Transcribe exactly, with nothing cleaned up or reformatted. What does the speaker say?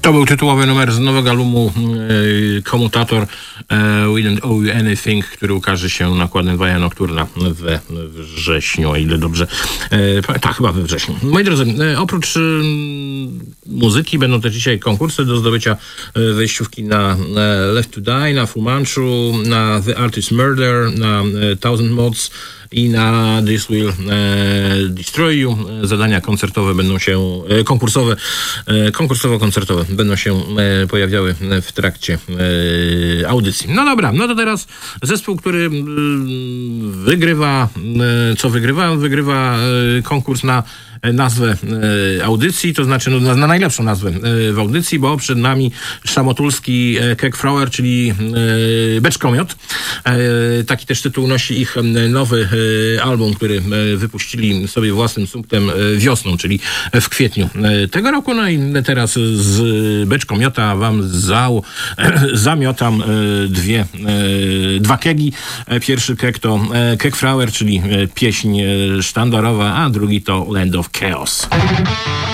To był tytułowy numer z nowego albumu e, Komutator e, We Don't Owe You Anything, który ukaże się nakładem Via Nocturna we wrześniu, o ile dobrze. E, tak, chyba we wrześniu. Moi drodzy, e, oprócz e, muzyki będą też dzisiaj konkursy do zdobycia e, wejściówki na e, Left to Die, na Fu Manchu, na The Artist Murder, na e, Thousand Mods i na This Will e, Destroy You. Zadania koncertowe będą się, e, konkursowe, e, konkursowo-koncertowe będą się e, pojawiały w trakcie e, audycji. No dobra, no to teraz zespół, który e, wygrywa, e, co wygrywa? Wygrywa e, konkurs na nazwę e, audycji, to znaczy no, na, na najlepszą nazwę e, w audycji, bo przed nami szamotulski e, Kekfrauer, czyli e, beczkomiot. E, taki też tytuł nosi ich nowy e, album, który e, wypuścili sobie własnym sumptem e, wiosną, czyli w kwietniu e, tego roku. No i teraz z beczkomiota wam za, e, zamiotam e, dwie, e, dwa kegi. E, pierwszy keg to e, Kekfrauer, czyli e, pieśń e, sztandarowa, a drugi to Land of Chaos.